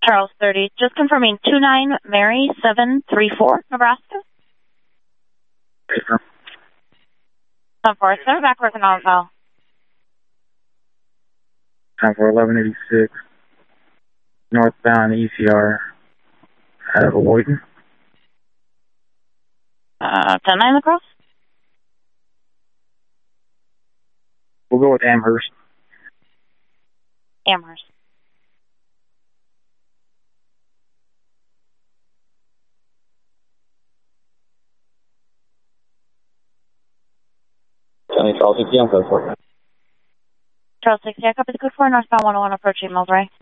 Charles 30, just confirming 29 Mary 734, Nebraska. Paper. 10-4, sir, back working on file. Time for 1186. Northbound ECR out of Avoidance. 10-9 across. We'll go with Amherst. Amherst. Charles 60 on code 4. Charles 60, I copy the code 4, northbound 101 approaching Millbrae.